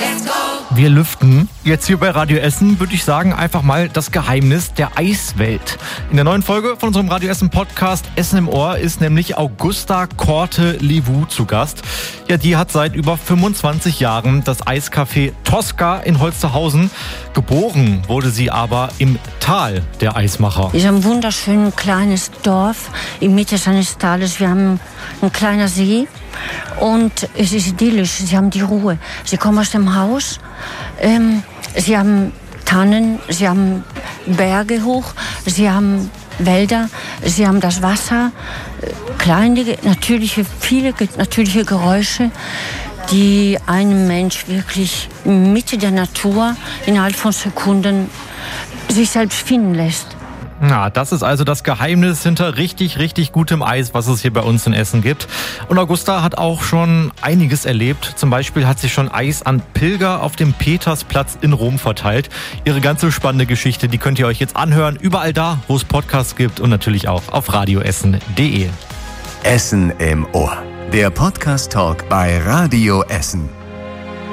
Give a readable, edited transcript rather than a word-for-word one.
Wir lüften jetzt hier bei Radio Essen, würde ich sagen, einfach mal das Geheimnis der Eiswelt. In der neuen Folge von unserem Radio Essen Podcast Essen im Ohr ist nämlich Augusta Korte-Livou zu Gast. Ja, die hat seit über 25 Jahren das Eiscafé Tosca in Holsterhausen. Geboren wurde sie aber im Tal der Eismacher. Es ist ein wunderschönes kleines Dorf in Mitte seines Tales. Wir haben einen kleinen See und es ist idyllisch. Sie haben die Ruhe. Sie kommen aus dem Haus. Sie haben Tannen, sie haben Berge hoch, sie haben Wälder, sie haben das Wasser, viele natürliche Geräusche, die einem Mensch wirklich Mitte der Natur innerhalb von Sekunden sich selbst finden lässt. Na, das ist also das Geheimnis hinter richtig, richtig gutem Eis, was es hier bei uns in Essen gibt. Und Augusta hat auch schon einiges erlebt. Zum Beispiel hat sie schon Eis an Pilger auf dem Petersplatz in Rom verteilt. Ihre ganze spannende Geschichte, die könnt ihr euch jetzt anhören. Überall da, wo es Podcasts gibt und natürlich auch auf radioessen.de. Essen im Ohr. Der Podcast-Talk bei Radio Essen.